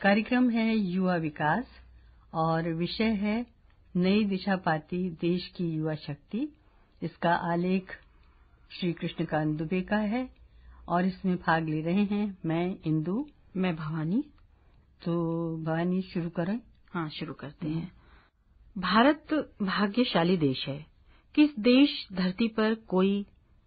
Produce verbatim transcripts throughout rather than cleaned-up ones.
कार्यक्रम है युवा विकास और विषय है नई दिशा पाती देश की युवा शक्ति। इसका आलेख श्री कृष्णकांत दुबे का है और इसमें भाग ले रहे हैं मैं इंदु, मैं भवानी। तो भवानी शुरू करें। हाँ, शुरू करते हैं। भारत भाग्यशाली देश है कि इस देश धरती पर कोई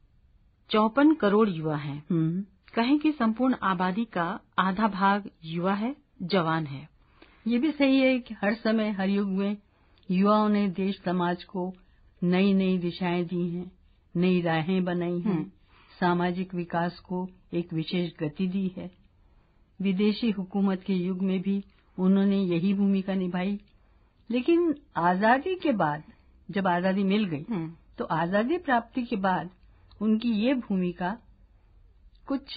चौपन करोड़ युवा हैं। कहें कि संपूर्ण आबादी का आधा भाग युवा है, जवान है। ये भी सही है कि हर समय हर युग में युवाओं ने देश समाज को नई नई दिशाएं दी हैं, नई राहें बनाई हैं, सामाजिक विकास को एक विशेष गति दी है। विदेशी हुकूमत के युग में भी उन्होंने यही भूमिका निभाई। लेकिन आजादी के बाद, जब आजादी मिल गई, तो आजादी प्राप्ति के बाद उनकी ये भूमिका कुछ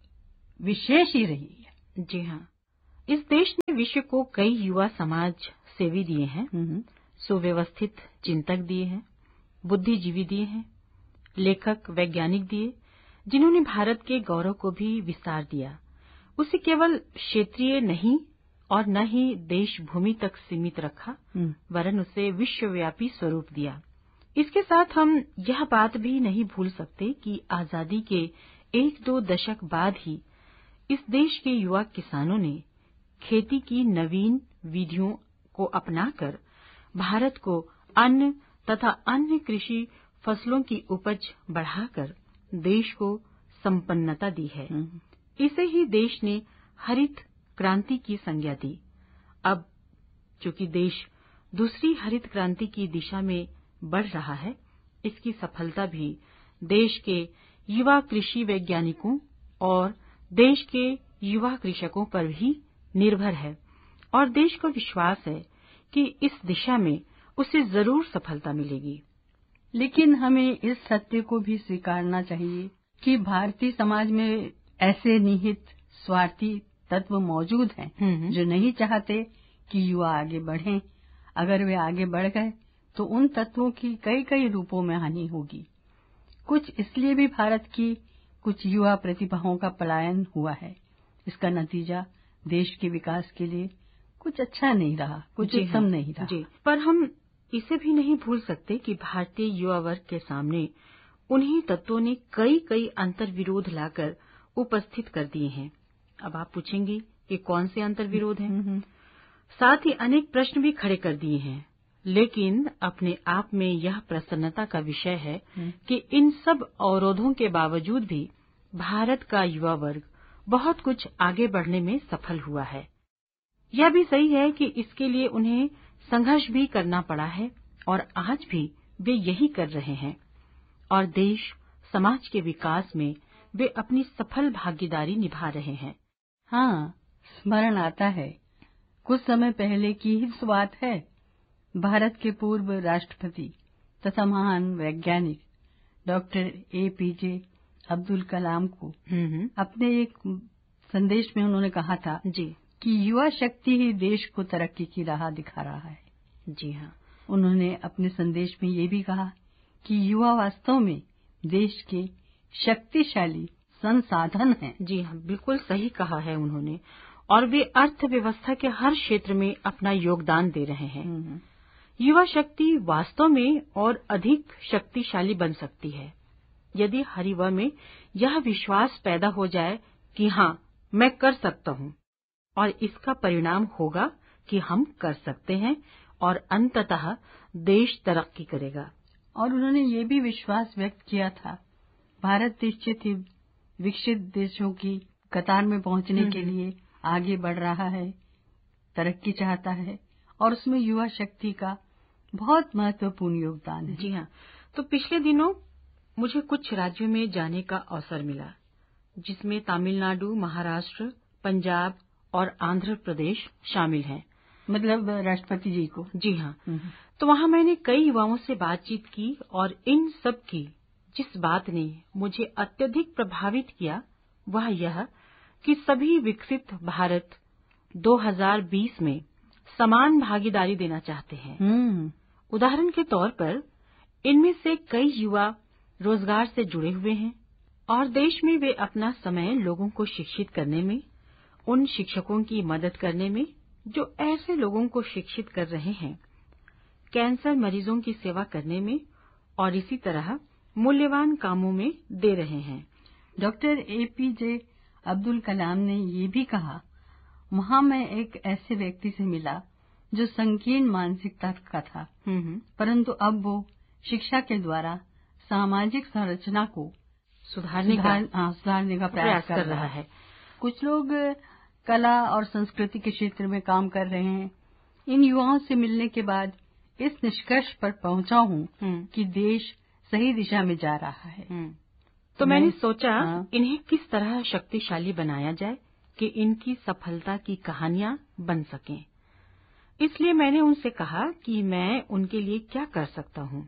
विशेष ही रही है। जी हाँ, इस देश ने विश्व को कई युवा समाज सेवी दिए हैं, सुव्यवस्थित चिंतक दिए हैं, बुद्धिजीवी दिए हैं, लेखक वैज्ञानिक दिए, जिन्होंने भारत के गौरव को भी विस्तार दिया। उसे केवल क्षेत्रीय नहीं और न ही देश भूमि तक सीमित रखा, वरन उसे विश्वव्यापी स्वरूप दिया। इसके साथ हम यह बात भी नहीं भूल सकते कि आजादी के एक दो दशक बाद ही इस देश के युवा किसानों ने खेती की नवीन विधियों को अपनाकर भारत को अन्न तथा अन्य कृषि फसलों की उपज बढ़ाकर देश को संपन्नता दी है। इसे ही देश ने हरित क्रांति की संज्ञा दी। अब चूंकि देश दूसरी हरित क्रांति की दिशा में बढ़ रहा है, इसकी सफलता भी देश के युवा कृषि वैज्ञानिकों और देश के युवा कृषकों पर भी निर्भर है और देश को विश्वास है कि इस दिशा में उसे जरूर सफलता मिलेगी। लेकिन हमें इस सत्य को भी स्वीकारना चाहिए कि भारतीय समाज में ऐसे निहित स्वार्थी तत्व मौजूद हैं जो नहीं चाहते कि युवा आगे बढ़ें। अगर वे आगे बढ़ गए तो उन तत्वों की कई कई रूपों में हानि होगी। कुछ इसलिए भी भारत की कुछ युवा प्रतिभाओं का पलायन हुआ है। इसका नतीजा देश के विकास के लिए कुछ अच्छा नहीं रहा, कुछ उत्तम नहीं रहा। जी, पर हम इसे भी नहीं भूल सकते कि भारतीय युवा वर्ग के सामने उन्हीं तत्वों ने कई कई अंतर्विरोध लाकर उपस्थित कर दिए हैं। अब आप पूछेंगे कि कौन से अंतर्विरोध हैं? साथ ही अनेक प्रश्न भी खड़े कर दिए हैं। लेकिन अपने आप में यह प्रसन्नता का विषय है कि इन सब अवरोधों के बावजूद भी भारत का युवा वर्ग बहुत कुछ आगे बढ़ने में सफल हुआ है। यह भी सही है कि इसके लिए उन्हें संघर्ष भी करना पड़ा है और आज भी वे यही कर रहे हैं और देश समाज के विकास में वे अपनी सफल भागीदारी निभा रहे हैं। हाँ, स्मरण आता है, कुछ समय पहले की ही बात है। भारत के पूर्व राष्ट्रपति तथा महान वैज्ञानिक डॉक्टर एपीजे अब्दुल कलाम को अपने एक संदेश में उन्होंने कहा था जी कि युवा शक्ति ही देश को तरक्की की राह दिखा रहा है। जी हाँ, उन्होंने अपने संदेश में ये भी कहा कि युवा वास्तव में देश के शक्तिशाली संसाधन हैं। जी हाँ, बिल्कुल सही कहा है उन्होंने और वे अर्थव्यवस्था के हर क्षेत्र में अपना योगदान दे रहे हैं। युवा शक्ति वास्तव में और अधिक शक्तिशाली बन सकती है यदि हर युवा में यह विश्वास पैदा हो जाए कि हाँ, मैं कर सकता हूँ और इसका परिणाम होगा कि हम कर सकते हैं और अंततः देश तरक्की करेगा। और उन्होंने ये भी विश्वास व्यक्त किया था, भारत निश्चित ही विकसित देशों की कतार में पहुंचने के लिए आगे बढ़ रहा है, तरक्की चाहता है और उसमें युवा शक्ति का बहुत महत्वपूर्ण योगदान है। जी हाँ, तो पिछले दिनों मुझे कुछ राज्यों में जाने का अवसर मिला, जिसमें तमिलनाडु, महाराष्ट्र, पंजाब और आंध्र प्रदेश शामिल हैं। मतलब राष्ट्रपति जी को? जी हाँ। तो वहाँ मैंने कई युवाओं से बातचीत की और इन सब की जिस बात ने मुझे अत्यधिक प्रभावित किया वह यह कि सभी विकसित भारत दो हज़ार बीस में समान भागीदारी देना चाहते हैं। उदाहरण के तौर पर इनमें से कई युवा रोजगार से जुड़े हुए हैं और देश में वे अपना समय लोगों को शिक्षित करने में उन शिक्षकों की मदद करने में जो ऐसे लोगों को शिक्षित कर रहे हैं, कैंसर मरीजों की सेवा करने में और इसी तरह मूल्यवान कामों में दे रहे हैं। डॉक्टर एपीजे अब्दुल कलाम ने ये भी कहा, वहां मैं एक ऐसे व्यक्ति से मिला जो संकीर्ण मानसिकता का था, परंतु अब वो शिक्षा के द्वारा सामाजिक संरचना को सुधारने सुधार, का हाँ, सुधारने का प्रयास कर, कर रहा है। कुछ लोग कला और संस्कृति के क्षेत्र में काम कर रहे हैं। इन युवाओं से मिलने के बाद इस निष्कर्ष पर पहुंचा हूँ कि देश सही दिशा में जा रहा है। तो मैं, मैंने सोचा हाँ, इन्हें किस तरह शक्तिशाली बनाया जाए कि इनकी सफलता की कहानियां बन सकें। इसलिए मैंने उनसे कहा कि मैं उनके लिए क्या कर सकता हूँ।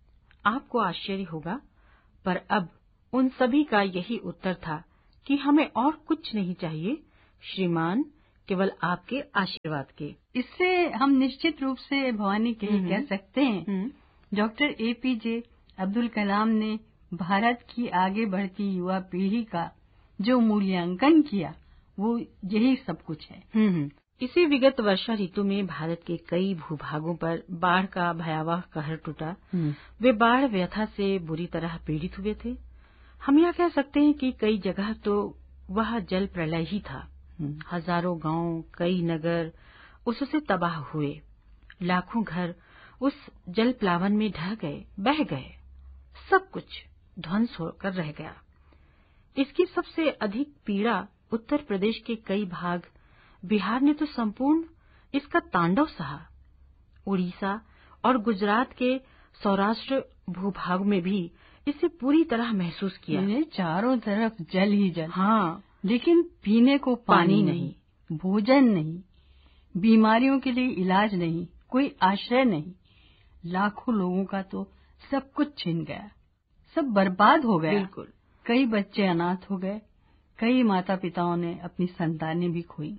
आपको आश्चर्य होगा, पर अब उन सभी का यही उत्तर था कि हमें और कुछ नहीं चाहिए श्रीमान, केवल आपके आशीर्वाद के। इससे हम निश्चित रूप से भवानी के लिए कह सकते हैं, डॉक्टर एपीजे अब्दुल कलाम ने भारत की आगे बढ़ती युवा पीढ़ी का जो मूल्यांकन किया, वो यही सब कुछ है। इसी विगत वर्षा ऋतु में भारत के कई भूभागों पर बाढ़ का भयावह कहर टूटा। वे बाढ़ व्यथा से बुरी तरह पीड़ित हुए थे। हम यह कह सकते हैं कि कई जगह तो वह जल प्रलय ही था। हजारों गांव, कई नगर उससे तबाह हुए। लाखों घर उस जल प्लावन में ढह गए, बह गए। सब कुछ ध्वंस होकर रह गया। इसकी सबसे अधिक पीड़ा उत्तर प्रदेश के कई भाग, बिहार ने तो संपूर्ण इसका तांडव सहा। उड़ीसा और गुजरात के सौराष्ट्र भूभाग में भी इसे पूरी तरह महसूस किया। चारों तरफ जल ही जल। हाँ, लेकिन पीने को पानी, पानी नहीं, भोजन नहीं, बीमारियों के लिए इलाज नहीं, कोई आश्रय नहीं। लाखों लोगों का तो सब कुछ छिन गया, सब बर्बाद हो गया। बिल्कुल। कई बच्चे अनाथ हो गए, कई माता पिताओं ने अपनी संतानें भी खोई।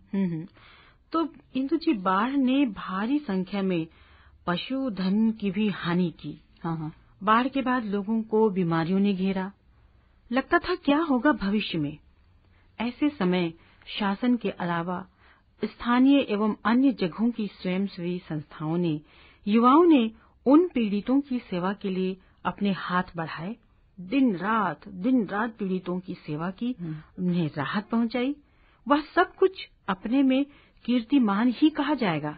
तो इंदु जी, बाढ़ ने भारी संख्या में पशुधन की भी हानि की। हाँ हाँ। बाढ़ के बाद लोगों को बीमारियों ने घेरा। लगता था क्या होगा भविष्य में। ऐसे समय शासन के अलावा स्थानीय एवं अन्य जगहों की स्वयंसेवी संस्थाओं ने, युवाओं ने उन पीड़ितों की सेवा के लिए अपने हाथ बढ़ाए। दिन रात दिन रात पीड़ितों की सेवा की, उन्हें राहत पहुंचाई। वह सब कुछ अपने में कीर्तिमान ही कहा जाएगा।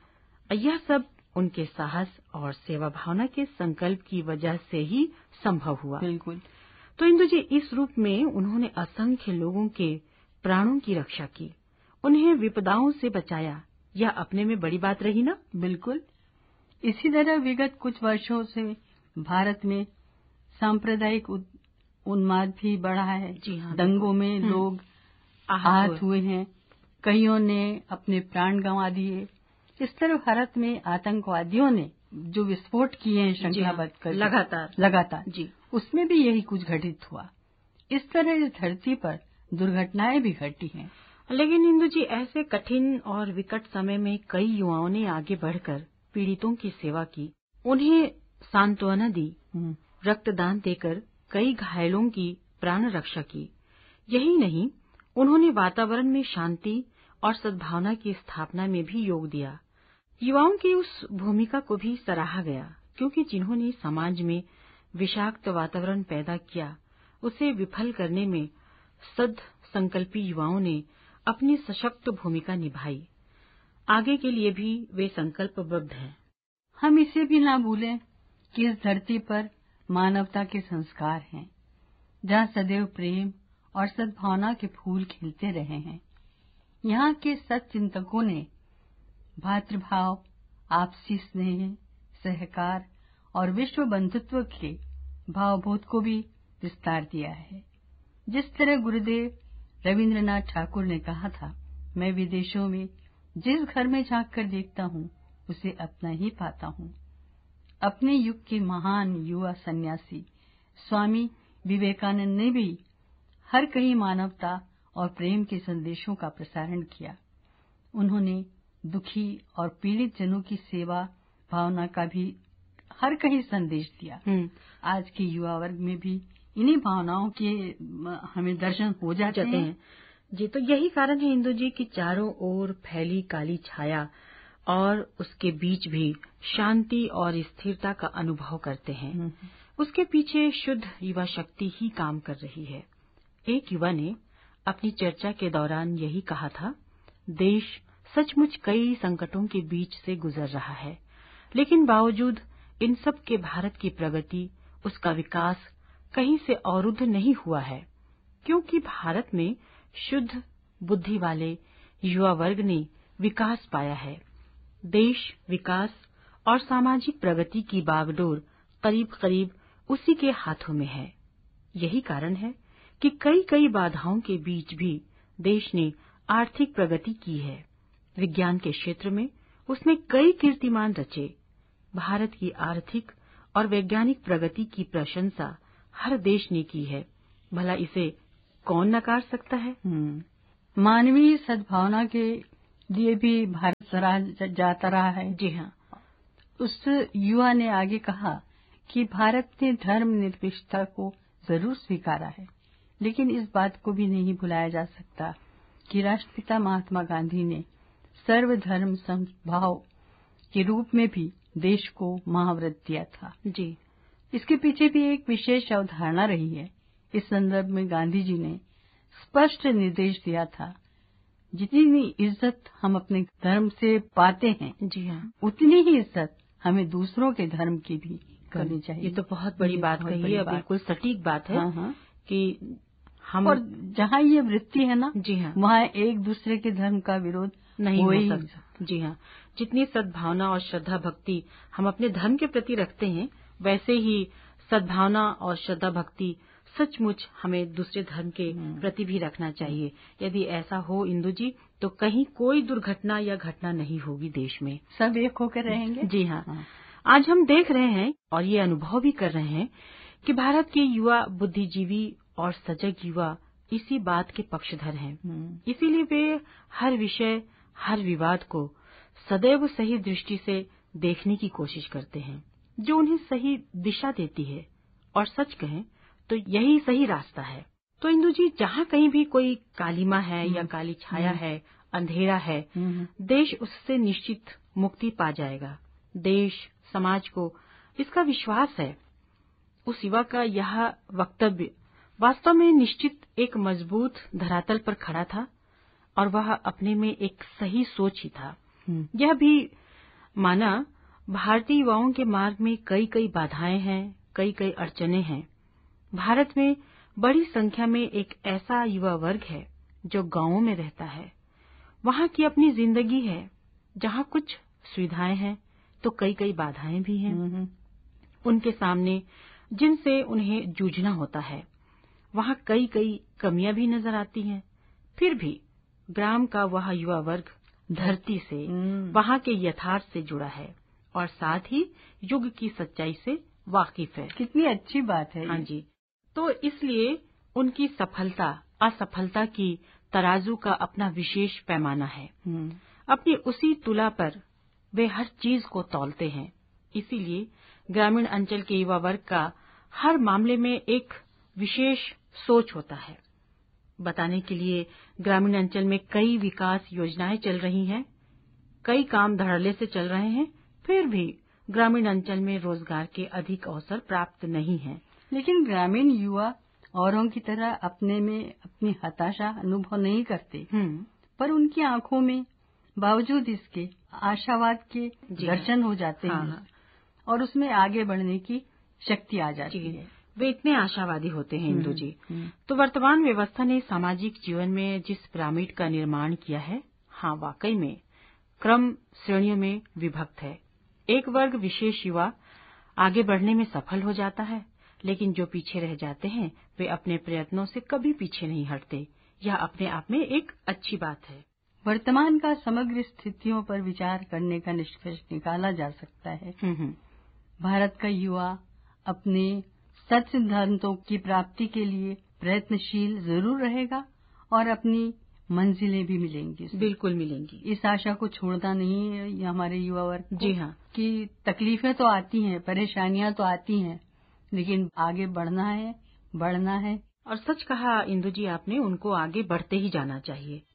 यह सब उनके साहस और सेवा भावना के संकल्प की वजह से ही संभव हुआ। बिल्कुल। तो इंदु जी, इस रूप में उन्होंने असंख्य लोगों के प्राणों की रक्षा की, उन्हें विपदाओं से बचाया। यह अपने में बड़ी बात रही ना। बिल्कुल। इसी तरह विगत कुछ वर्षों से भारत में सांप्रदायिक उन्माद भी बढ़ा है। जी हाँ, दंगों में लोग आहत हुए हैं, कईयों ने अपने प्राण गंवा दिए। इस तरह भारत में आतंकवादियों ने जो विस्फोट किए हैं श्रृंखलाबद्ध कर लगातार लगातार जी, उसमें भी यही कुछ घटित हुआ। इस तरह इस धरती पर दुर्घटनाएं भी घटी हैं। लेकिन इंदु जी, ऐसे कठिन और विकट समय में कई युवाओं ने आगे बढ़कर पीड़ितों की सेवा की, उन्हें सांत्वना दी, रक्तदान देकर कई घायलों की प्राण रक्षा की। यही नहीं, उन्होंने वातावरण में शांति और सद्भावना की स्थापना में भी योग दिया। युवाओं की उस भूमिका को भी सराहा गया, क्योंकि जिन्होंने समाज में विषाक्त वातावरण पैदा किया, उसे विफल करने में सद संकल्पी युवाओं ने अपनी सशक्त भूमिका निभाई। आगे के लिए भी वे संकल्पबद्ध हैं। हम इसे भी ना भूलें कि इस धरती पर मानवता के संस्कार हैं, जहाँ सदैव प्रेम और सद्भावना के फूल खिलते रहे हैं। यहाँ के सच्चिंतकों ने भातृभाव, आपसी स्नेह, सहकार और विश्व बंधुत्व के भावबोध को भी विस्तार दिया है। जिस तरह गुरुदेव रविंद्रनाथ ठाकुर ने कहा था, मैं विदेशों में जिस घर में झांक कर देखता हूँ, उसे अपना ही पाता हूँ। अपने युग के महान युवा सन्यासी स्वामी विवेकानंद ने भी हर कहीं मानवता और प्रेम के संदेशों का प्रसारण किया। उन्होंने दुखी और पीड़ित जनों की सेवा भावना का भी हर कहीं संदेश दिया। आज के युवा वर्ग में भी इन्हीं भावनाओं के हमें दर्शन हो जाते हैं। जी, तो यही कारण है इंदु जी कि चारों ओर फैली काली छाया और उसके बीच भी शांति और स्थिरता का अनुभव करते हैं। उसके पीछे शुद्ध युवा शक्ति ही काम कर रही है। एक युवा ने अपनी चर्चा के दौरान यही कहा था, देश सचमुच कई संकटों के बीच से गुजर रहा है, लेकिन बावजूद इन सब के भारत की प्रगति, उसका विकास कहीं से अवरुद्ध नहीं हुआ है, क्योंकि भारत में शुद्ध बुद्धि वाले युवा वर्ग ने विकास पाया है। देश विकास और सामाजिक प्रगति की बागडोर करीब करीब उसी के हाथों में है। यही कारण है कि कई कई बाधाओं के बीच भी देश ने आर्थिक प्रगति की है। विज्ञान के क्षेत्र में उसने कई कीर्तिमान रचे। भारत की आर्थिक और वैज्ञानिक प्रगति की प्रशंसा हर देश ने की है। भला इसे कौन नकार सकता है? मानवीय सद्भावना के लिए भी भारत सराहा जाता रहा है। जी हाँ। उस युवा ने आगे कहा कि भारत ने धर्मनिरपेक्षता को जरूर स्वीकारा है, लेकिन इस बात को भी नहीं भुलाया जा सकता कि राष्ट्रपिता महात्मा गांधी ने सर्वधर्म समभाव के रूप में भी देश को महाव्रत दिया था। जी, इसके पीछे भी एक विशेष अवधारणा रही है। इस संदर्भ में गांधी जी ने स्पष्ट निर्देश दिया था, जितनी इज्जत हम अपने धर्म से पाते हैं, जी हाँ, उतनी ही इज्जत हमें दूसरों के धर्म की भी करनी चाहिए। ये तो बहुत बड़ी बात कही है, बिल्कुल सटीक बात है। हाँ हाँ। कि हम और जहाँ ये वृत्ति है ना, जी हाँ, वहाँ एक दूसरे के धर्म का विरोध नहीं हो सकता। जी हाँ, जितनी सद्भावना और श्रद्धा भक्ति हम अपने धर्म के प्रति रखते हैं, वैसे ही सद्भावना और श्रद्धा भक्ति सचमुच हमें दूसरे धर्म के प्रति भी रखना चाहिए। यदि ऐसा हो इंदु जी, तो कहीं कोई दुर्घटना या घटना नहीं होगी देश में, सब एक होकर रहेंगे। जी हाँ, हाँ। आज हम देख रहे हैं और ये अनुभव भी कर रहे हैं कि भारत के युवा बुद्धिजीवी और सजग युवा इसी बात के पक्षधर हैं। इसीलिए वे हर विषय, हर विवाद को सदैव सही दृष्टि से देखने की कोशिश करते हैं, जो उन्हें सही दिशा देती है। और सच कहें तो यही सही रास्ता है। तो इंदु जी, जहाँ कहीं भी कोई कालिमा है या काली छाया है, अंधेरा है, देश उससे निश्चित मुक्ति पा जाएगा। देश, समाज को इसका विश्वास है। उस युवा का यह वक्तव्य वास्तव में निश्चित एक मजबूत धरातल पर खड़ा था और वह अपने में एक सही सोच ही था। यह भी माना भारतीय युवाओं के मार्ग में कई कई बाधाएं हैं, कई कई अड़चने हैं। भारत में बड़ी संख्या में एक ऐसा युवा वर्ग है जो गांवों में रहता है। वहां की अपनी जिंदगी है, जहां कुछ सुविधाएं हैं तो कई कई बाधाएं भी हैं उनके सामने, जिनसे उन्हें जूझना होता है। वहां कई कई कमियां भी नजर आती हैं। फिर भी ग्राम का वह युवा वर्ग धरती से, वहां के यथार्थ से जुड़ा है और साथ ही युग की सच्चाई से वाकिफ है। कितनी अच्छी बात है। हाँ जी। तो इसलिए उनकी सफलता असफलता की तराजू का अपना विशेष पैमाना है। अपनी उसी तुला पर वे हर चीज को तौलते हैं। इसीलिए ग्रामीण अंचल के युवा वर्ग का हर मामले में एक विशेष सोच होता है। बताने के लिए ग्रामीण अंचल में कई विकास योजनाएं चल रही हैं, कई काम धड़ल्ले से चल रहे हैं, फिर भी ग्रामीण अंचल में रोजगार के अधिक अवसर प्राप्त नहीं हैं। लेकिन ग्रामीण युवा औरों की तरह अपने में अपनी हताशा अनुभव नहीं करते, पर उनकी आंखों में बावजूद इसके आशावाद के दर्शन हो जाते हैं। हाँ। और उसमें आगे बढ़ने की शक्ति आ जाती है। वे इतने आशावादी होते हैं इंदु जी। तो वर्तमान व्यवस्था ने सामाजिक जीवन में जिस पिरामिड का निर्माण किया है, हाँ वाकई में क्रम श्रेणियों में विभक्त है। एक वर्ग विशेष युवा आगे बढ़ने में सफल हो जाता है, लेकिन जो पीछे रह जाते हैं वे अपने प्रयत्नों से कभी पीछे नहीं हटते। यह अपने आप में एक अच्छी बात है। वर्तमान का समग्र स्थितियों पर विचार करने का निष्कर्ष निकाला जा सकता है। भारत का युवा अपने सच सिद्धांतों की प्राप्ति के लिए प्रयत्नशील जरूर रहेगा और अपनी मंजिलें भी मिलेंगी। बिल्कुल मिलेंगी। इस आशा को छोड़ना नहीं है हमारे युवा वर्ग को। जी हाँ, कि तकलीफें तो आती हैं, परेशानियां तो आती हैं, लेकिन आगे बढ़ना है, बढ़ना है और सच कहा इंदु जी आपने, उनको आगे बढ़ते ही जाना चाहिए।